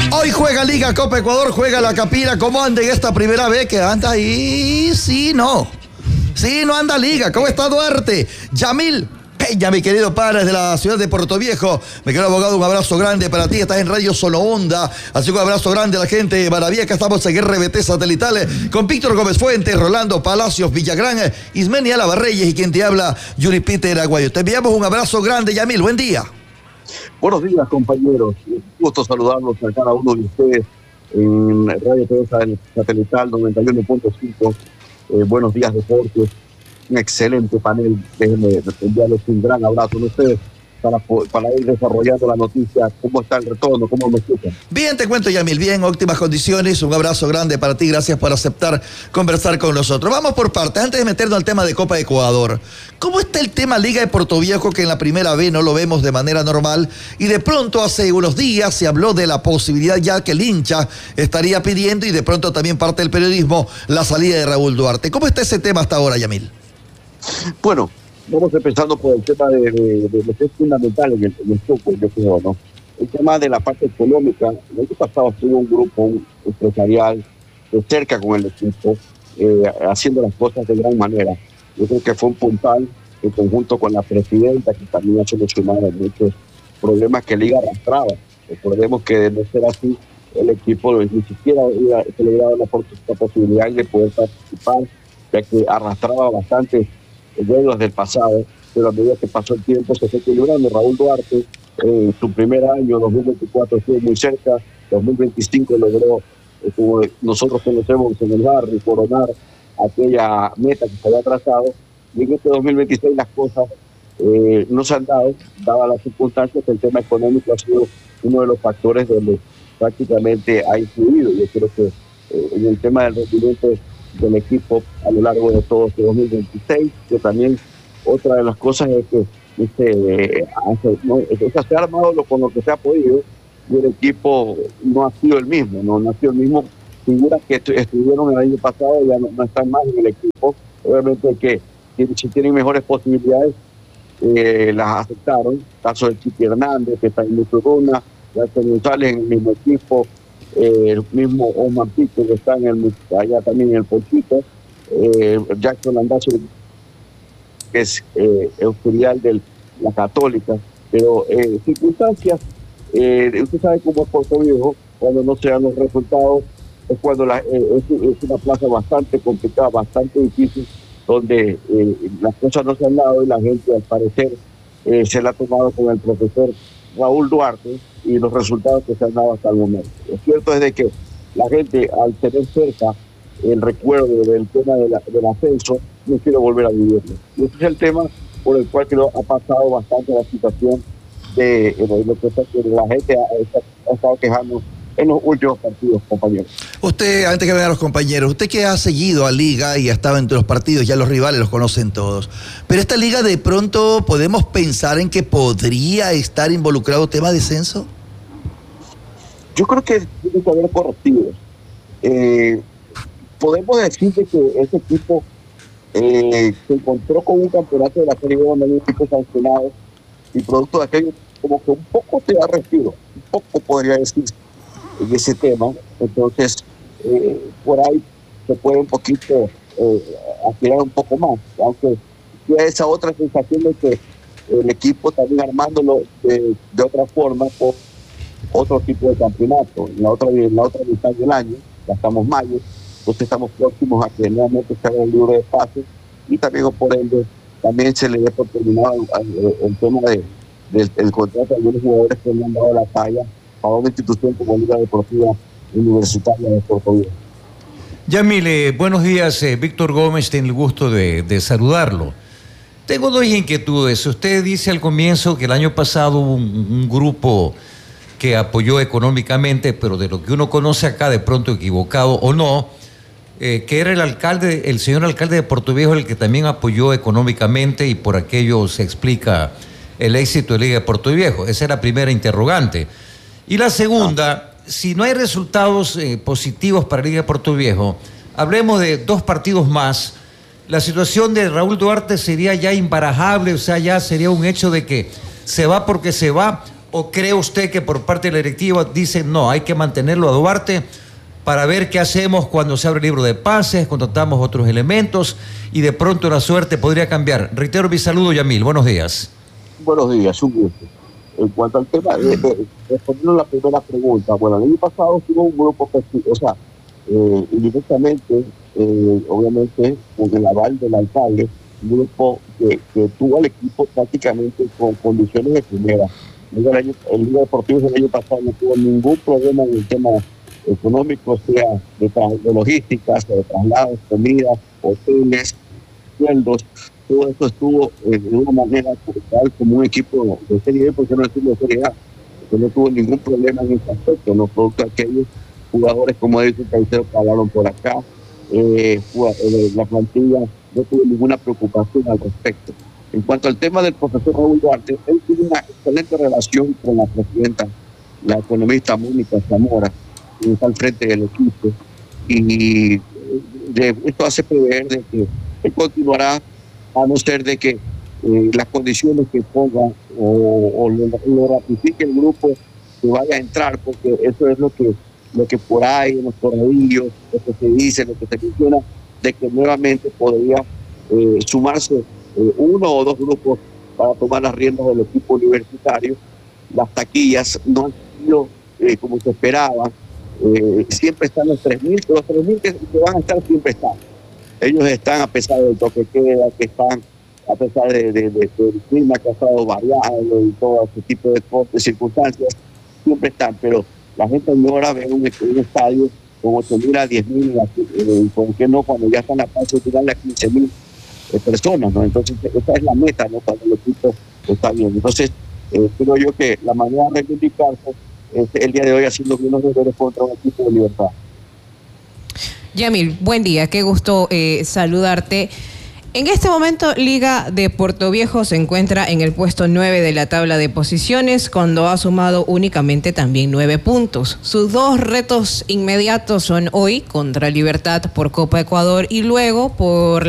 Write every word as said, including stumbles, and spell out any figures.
Hoy juega Liga Copa Ecuador, juega la Capira. ¿Cómo anda en esta primera vez que anda ahí? Sí, no. Sí, no anda Liga. ¿Cómo está Duarte? Yamil Peña, mi querido padre, de la ciudad de Puerto Viejo. Mi querido abogado, un abrazo grande para ti. Estás en Radio Solo Onda. Así que un abrazo grande a la gente de Maravilla. Estamos en R B T Satelital con Víctor Gómez Fuentes, Rolando Palacios Villagrán, Ismeni Álava Reyes y quien te habla, Yuri Peter Aguayo. Te enviamos un abrazo grande, Yamil. Buen día. Buenos días, compañeros. Un gusto saludarlos a cada uno de ustedes en Radio T V Satelital noventa y uno punto cinco. Eh, buenos días, deportes. Un excelente panel. Déjenme enviarles un gran abrazo a ustedes para, para ir desarrollando la noticia. ¿Cómo está el retorno? ¿Cómo me escuchan? Bien, te cuento, Yamil. Bien, óptimas condiciones. Un abrazo grande para ti. Gracias por aceptar conversar con nosotros. Vamos por partes. Antes de meternos al tema de Copa de Ecuador, ¿cómo está el tema Liga de Puerto Viejo, que en la primera vez no lo vemos de manera normal? Y de pronto hace unos días se habló de la posibilidad ya que el hincha estaría pidiendo, y de pronto también parte del periodismo, la salida de Raúl Duarte. ¿Cómo está ese tema hasta ahora, Yamil? Bueno, vamos empezando por el tema de, de, de lo que es fundamental en el, en el fútbol, yo creo, ¿no? El tema de la parte económica. El año pasado estuvo un grupo un empresarial de cerca con el equipo, eh, haciendo las cosas de gran manera. Yo creo que fue un puntal en conjunto con la presidenta, que también ha solucionado muchos problemas que Liga arrastraba. Recordemos que de no ser así, el equipo ni siquiera hubiera celebrado la, la posibilidad de poder participar, ya que arrastraba bastante deudas del pasado, pero a medida que pasó el tiempo se fue equilibrando. Raúl Duarte, eh, su primer año, dos mil veinticuatro, estuvo muy cerca, dos mil veinticinco logró, eh, como nosotros conocemos en el barrio, coronar aquella meta que se había trazado, y en este dos mil veintiséis las cosas eh, no se han dado, dadas las circunstancias. El tema económico ha sido uno de los factores donde prácticamente ha influido. Yo creo que eh, en el tema del rendimiento del equipo a lo largo de todo este dos mil veintiséis, que también otra de las cosas es que este, hace, no, se ha armado lo, con lo que se ha podido, y el equipo no ha sido el mismo, no, no ha sido el mismo. Figuras que estuvieron el año pasado ya no, no están más en el equipo. Obviamente que si tienen mejores posibilidades, eh, las aceptaron. El caso de Chiqui Hernández, que está en Muturuna, Jackson González en el mismo equipo, eh, el mismo Omar Pico, que está en el, allá también en el Pochito, eh, Jackson Andazo, que es eh, auxiliar de la Católica. Pero eh, circunstancias, eh, usted sabe cómo es Puerto Viejo, cuando no se dan los resultados, es cuando la, eh, es, es una plaza bastante complicada, bastante difícil, donde eh, las cosas no se han dado, y la gente, al parecer, eh, se la ha tomado con el profesor Raúl Duarte y los resultados que se han dado hasta el momento. Lo cierto es de que la gente, al tener cerca el recuerdo del tema de la, del ascenso, no quiere volver a vivirlo. Y ese es el tema por el cual creo ha pasado bastante la situación de, de lo que, que la gente ha, ha estado quejando en los últimos partidos, compañeros. Usted, antes que vengan los compañeros, usted que ha seguido a Liga y ha estado entre los partidos, ya los rivales los conocen todos, pero esta Liga de pronto podemos pensar en que podría estar involucrado tema de descenso. Yo creo que tiene que haber correctivos. Eh, podemos decir que ese equipo eh, se encontró con un campeonato de la Serie B donde hay un equipo sancionado, y producto de aquello, como que un poco te da respiro, un poco podría decir en ese tema. Entonces eh, por ahí se puede un poquito eh, aspirar un poco más, aunque ya esa otra sensación de que el equipo también armándolo de, de otra forma por otro tipo de campeonato en la otra en la otra mitad del año. Ya estamos mayo, entonces estamos próximos a que nuevamente se haga el libro de pases, y también por ende también se le dé por terminado el, el tema de, del el contrato de algunos jugadores que le han dado la talla a una institución como Liga Deportiva Universitaria de Puerto Viejo. Yamil, eh, buenos días. eh, Víctor Gómez, tiene el gusto de, de saludarlo. Tengo dos inquietudes. Usted dice al comienzo que el año pasado hubo un, un grupo que apoyó económicamente, pero de lo que uno conoce acá, de pronto equivocado o no, eh, que era el alcalde, el señor alcalde de Puerto Viejo, el que también apoyó económicamente, y por aquello se explica el éxito de Liga de Puerto Viejo. Esa es la primera interrogante. Y la segunda, si no hay resultados eh, positivos para Liga de Puerto Viejo, hablemos de dos partidos más, la situación de Raúl Duarte sería ya imbarajable, o sea, ya sería un hecho de que se va porque se va, ¿O cree usted que por parte de la directiva dicen, no, hay que mantenerlo a Duarte para ver qué hacemos cuando se abre el libro de pases, contratamos otros elementos y de pronto la suerte podría cambiar? Reitero mi saludo, Yamil. Buenos días. Buenos días, un gusto. En cuanto al tema, eh, eh, respondiendo a la primera pregunta, bueno, el año pasado tuvo un grupo, o sea, eh, indirectamente, eh, obviamente, con el aval del alcalde, un grupo que, que tuvo al equipo prácticamente con condiciones de primera. El año, el Liga Deportivo del año pasado no tuvo ningún problema en el tema económico, sea de, de logística, sea de traslados, comida, hoteles, sueldos. Todo esto estuvo eh, de una manera tal como un equipo de Serie B, porque no estuvo de Serie A, que no tuvo ningún problema en ese aspecto, no producto de aquellos jugadores como Edison Caicedo que hablaron por acá, eh, eh, la plantilla no tuvo ninguna preocupación al respecto. En cuanto al tema del profesor Raúl Duarte, él tiene una excelente relación con la presidenta, la economista Mónica Zamora, que está al frente del equipo, y de, esto hace prever de que él continuará, a no ser de que eh, las condiciones que ponga o, o lo, lo ratifique el grupo que vaya a entrar, porque eso es lo que, lo que por ahí en los corredillos, lo que se dice, lo que se menciona, de que nuevamente podría eh, sumarse eh, uno o dos grupos para tomar las riendas del equipo universitario. Las taquillas no han sido eh, como se esperaba, eh, siempre están los tres mil, los tres mil que, que van a estar siempre están. Ellos están, a pesar del toque que queda, que están, a pesar de, de, de, del clima que ha estado variable y todo ese tipo de, de circunstancias, siempre están. Pero la gente añora ver un, un estadio con ocho mil a diez mil, eh, ¿por qué no? Cuando ya están a paso de tirarle a quince mil eh, personas, ¿no? Entonces, esa es la meta, ¿no? Cuando el equipo está bien. Entonces, eh, creo yo que la manera de reivindicarse es el día de hoy haciendo bien los deberes contra un equipo de Libertad. Yamil, buen día, qué gusto eh, saludarte. En este momento, Liga de Puerto Viejo se encuentra en el puesto nueve de la tabla de posiciones, cuando ha sumado únicamente también nueve puntos. Sus dos retos inmediatos son hoy contra Libertad por Copa Ecuador y luego por